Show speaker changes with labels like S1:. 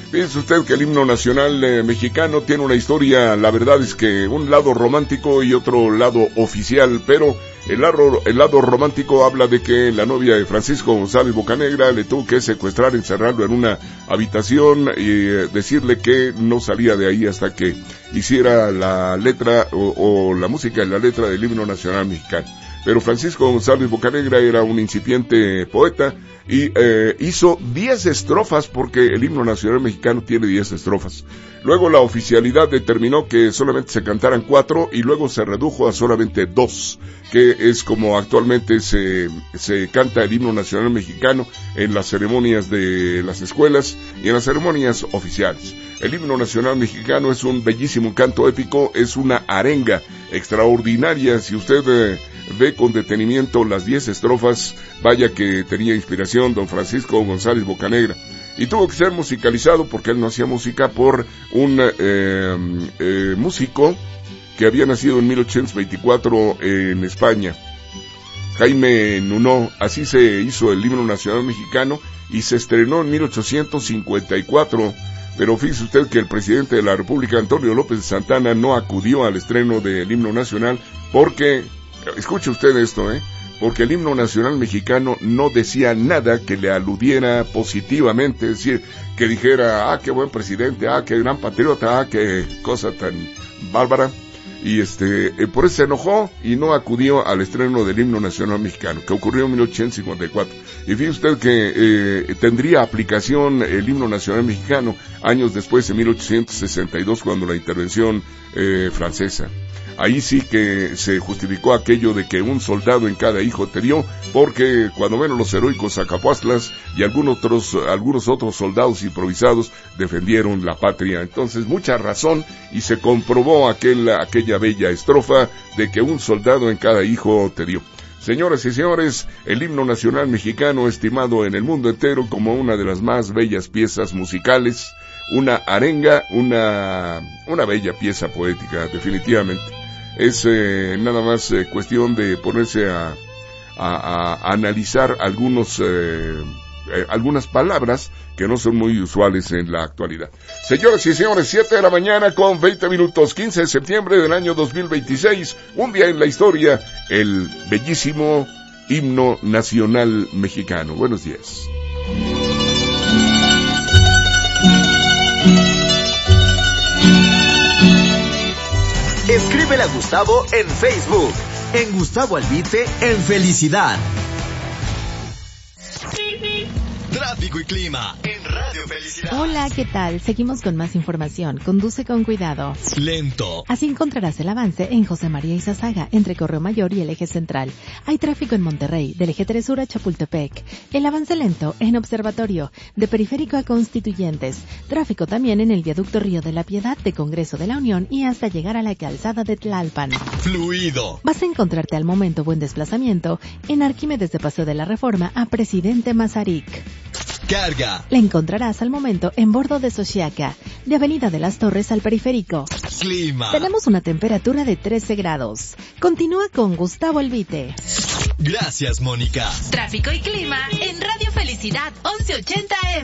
S1: Fíjese usted que el himno nacional mexicano tiene una historia, la verdad es que un lado romántico y otro lado oficial, pero el lado romántico habla de que la novia de Francisco González Bocanegra le tuvo que secuestrar, encerrarlo en una habitación y decirle que no salía de ahí hasta que hiciera la letra o la música y la letra del himno nacional mexicano. Pero Francisco González Bocanegra era un incipiente poeta y hizo 10 estrofas, porque el himno nacional mexicano tiene 10 estrofas. Luego la oficialidad determinó que solamente se cantaran 4 y luego se redujo a solamente 2, que es como actualmente se canta el himno nacional mexicano en las ceremonias de las escuelas y en las ceremonias oficiales. El himno nacional mexicano es un bellísimo canto épico, es una arenga extraordinaria. Si usted ve con detenimiento las 10 estrofas, vaya que tenía inspiración don Francisco González Bocanegra. Y tuvo que ser musicalizado, porque él no hacía música, por un músico que había nacido en 1824 en España, Jaime Nuno. Así se hizo el himno nacional mexicano y se estrenó en 1854. Pero fíjese usted que el presidente de la República, Antonio López de Santana, no acudió al estreno del himno nacional porque, escuche usted esto, porque el himno nacional mexicano no decía nada que le aludiera positivamente, es decir, que dijera, qué buen presidente, qué gran patriota, qué cosa tan bárbara. Y por eso se enojó y no acudió al estreno del himno nacional mexicano, que ocurrió en 1854. Y fíjese usted que tendría aplicación el himno nacional mexicano años después, en 1862, cuando la intervención francesa. Ahí sí que se justificó aquello de que un soldado en cada hijo te dio, porque cuando menos los heroicos Acapuastlas y algunos otros soldados improvisados defendieron la patria. Entonces, mucha razón, y se comprobó aquella bella estrofa de que un soldado en cada hijo te dio. Señoras y señores, el himno nacional mexicano, estimado en el mundo entero como una de las más bellas piezas musicales, una arenga, una bella pieza poética, definitivamente. Es nada más cuestión de ponerse a analizar algunas palabras que no son muy usuales en la actualidad. Señoras y señores, 7 de la mañana con 20 minutos, 15 de septiembre del año 2026, un día en la historia, el bellísimo himno nacional mexicano. Buenos días.
S2: Escríbele a Gustavo en Facebook, en Gustavo Albite en Felicidad. Tráfico y clima en Radio Felicidad.
S3: Hola, ¿qué tal? Seguimos con más información. Conduce con cuidado.
S2: Lento.
S3: Así encontrarás el avance en José María Izazaga, entre Correo Mayor y el Eje Central. Hay tráfico en Monterrey, del Eje 3 Sur a Chapultepec. El avance lento en Observatorio, de Periférico a Constituyentes. Tráfico también en el Viaducto Río de la Piedad, de Congreso de la Unión y hasta llegar a la calzada de Tlalpan.
S2: Fluido.
S3: Vas a encontrarte al momento buen desplazamiento en Arquímedes de Paseo de la Reforma a Presidente Mazarik.
S2: Carga.
S3: La encontrarás al momento en Bordo de Xochiaca, de Avenida de las Torres al Periférico.
S2: Clima.
S3: Tenemos una temperatura de 13 grados. Continúa con Gustavo Albite.
S2: Gracias, Mónica.
S4: Tráfico y clima en Radio Felicidad 1180 AM.